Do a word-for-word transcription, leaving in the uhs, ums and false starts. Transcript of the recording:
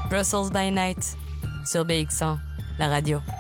Brussels by Night sur B X cent, la radio.